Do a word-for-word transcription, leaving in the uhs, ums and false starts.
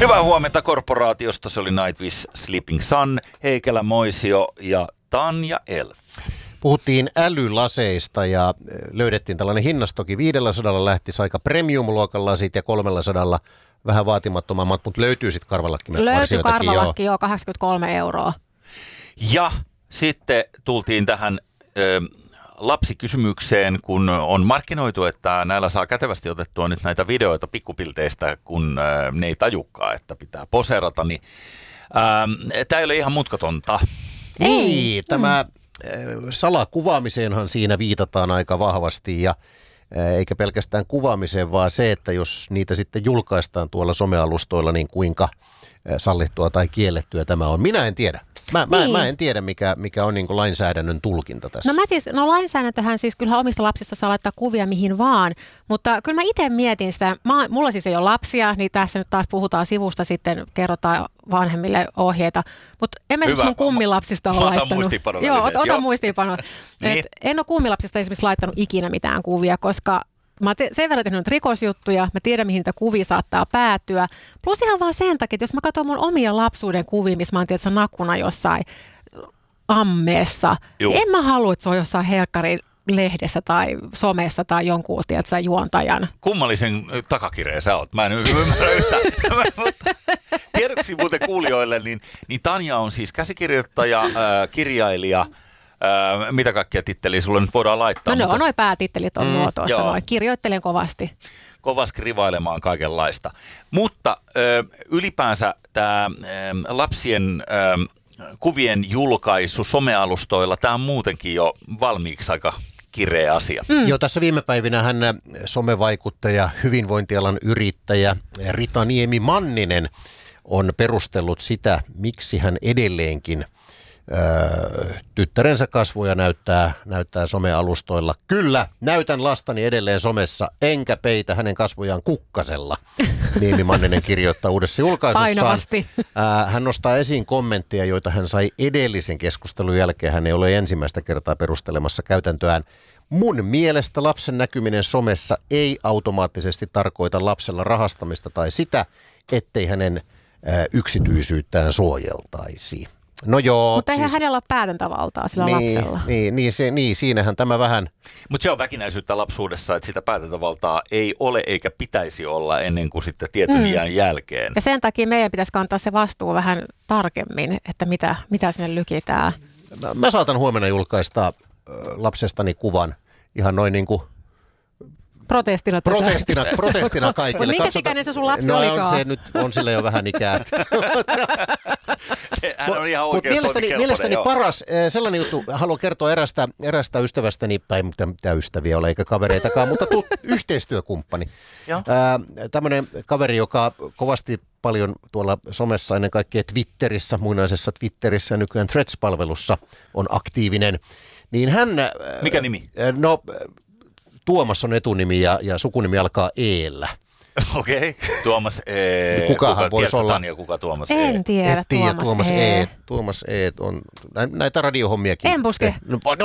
Hyvää huomenta korporaatiosta. Se oli Nightwish, Sleeping Sun, Heikelä Moisio ja Tanja Elf. Puhuttiin älylaseista ja löydettiin tällainen hinnastoki. viisisataa lähtisi aika premium-luokan lasit ja kolmesataa vähän vaatimattomammat, mutta löytyy sitten Karvalakkiin. Löytyy Karvalakki, joo, kahdeksankymmentäkolme euroa. Ja sitten tultiin tähän ö, lapsikysymykseen, kun on markkinoitu, että näillä saa kätevästi otettua nyt näitä videoita pikkupilteistä, kun ö, ne ei tajukaan, että pitää poseerata, niin tämä ei ole ihan mutkatonta. Ei, tämä salakuvaamiseenhan siinä viitataan aika vahvasti ja eikä pelkästään kuvaamiseen, vaan se, että jos niitä sitten julkaistaan tuolla somealustoilla, niin kuinka sallittua tai kiellettyä tämä on. Minä en tiedä. Mä, niin. mä, mä en tiedä, mikä, mikä on niin kuin lainsäädännön tulkinta tässä. No, mä siis, no lainsäädäntöhän siis kyllähän omista lapsista saa laittaa kuvia mihin vaan, mutta kyllä mä itse mietin sitä. Mä, mulla siis ei ole lapsia, niin tässä nyt taas puhutaan sivusta, sitten kerrotaan vanhemmille ohjeita. Mutta en mä esimerkiksi mun kummilapsista ole laittanut. Otan muistiinpano. Joo, ot, ota muistiinpano. niin. En ole kummilapsista esimerkiksi laittanut ikinä mitään kuvia, koska mä oon sen verran tehnyt rikosjuttuja, mä tiedän mihin niitä kuvia saattaa päätyä. Plus ihan vaan sen takia, että jos mä katson mun omia lapsuuden kuvia, missä mä oon tietysti nakuna jossain ammeessa, niin en mä halua, että se on jossain herkkarin lehdessä tai somessa tai jonkun tietysti juontajan. Kummallisen takakireen sä oot. Mä en ymmärrä yhtään. Tiedoksi muuten kuulijoille, niin, niin Tanja on siis käsikirjoittaja, äh, kirjailija. Öö, mitä kaikkia titteliä sulle nyt voidaan laittaa? No ne on noi päätittelit on mm, nuo tuossa noin. Kirjoittelen kovasti. Kovasti rivailemaan kaikenlaista. Mutta ö, ylipäänsä tämä lapsien ö, kuvien julkaisu somealustoilla, tämä on muutenkin jo valmiiksi aika kireä asia. Mm. Joo, tässä viime päivinä hän somevaikuttaja, hyvinvointialan yrittäjä Rita Niemi-Manninen on perustellut sitä, miksi hän edelleenkin Öö, tyttärensä kasvoja näyttää, näyttää somealustoilla. Kyllä, näytän lastani edelleen somessa, enkä peitä hänen kasvojaan kukkasella. Niemi-Manninen kirjoittaa uudessa julkaisussaan. Painavasti. Ää, hän nostaa esiin kommentteja, joita hän sai edellisen keskustelun jälkeen. Hän ei ole ensimmäistä kertaa perustelemassa käytäntöään. Mun mielestä lapsen näkyminen somessa ei automaattisesti tarkoita lapsella rahastamista tai sitä, ettei hänen ää, yksityisyyttään suojeltaisi. No joo. Mutta eihän siis, hänellä ole päätäntävaltaa sillä niin, lapsella. Niin, niin, se, niin, siinähän tämä vähän. Mutta se on väkinäisyyttä lapsuudessa, että sitä päätäntävaltaa ei ole eikä pitäisi olla ennen kuin sitten tietyn mm. iän jälkeen. Ja sen takia meidän pitäisi kantaa se vastuu vähän tarkemmin, että mitä, mitä sinne lykitään. Mä, mä saatan huomenna julkaista äh, lapsestani kuvan ihan noin niin kuin Protestina. Protestina, protestina kaikille. Minkä ikäinen se sun lapsi no, olikaan? On se nyt, on sille jo vähän ikää. Hän on ihan Mutta mielestäni, mielestäni paras, sellainen juttu, haluan kertoa erästä, erästä ystävästäni, tai mitä, mitä ystäviä ole, eikä kavereitakaan, mutta tu, yhteistyökumppani. Tämmöinen kaveri, joka kovasti paljon tuolla somessa, ennen kaikkea Twitterissä, muinaisessa Twitterissä ja nykyään Threads-palvelussa on aktiivinen. Niin hän... Mikä nimi? No... Tuomas on etunimi ja, ja sukunimi alkaa E-llä. Okei, okay. Tuomas E. Kukahan kuka, voisi olla? Tanja, kuka Tuomas E? En tiedä, Et tiedä Tuomas, Tuomas E. E. Tuomas E on näitä radiohommiakin. En puske. No,